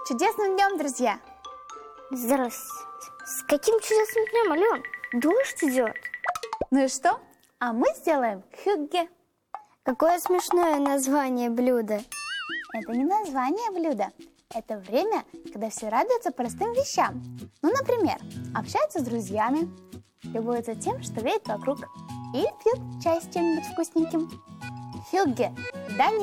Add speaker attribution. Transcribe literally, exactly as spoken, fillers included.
Speaker 1: С чудесным днем, друзья!
Speaker 2: Здравствуйте. С каким чудесным днем, Ален? Дождь идет.
Speaker 1: Ну и что? А мы сделаем хюгге.
Speaker 2: Какое смешное название блюда.
Speaker 1: Это не название блюда. Это время, когда все радуются простым вещам. Ну, например, общаются с друзьями, любуются тем, что видят вокруг, и пьют чай с чем-нибудь вкусненьким. Хюгге – дальний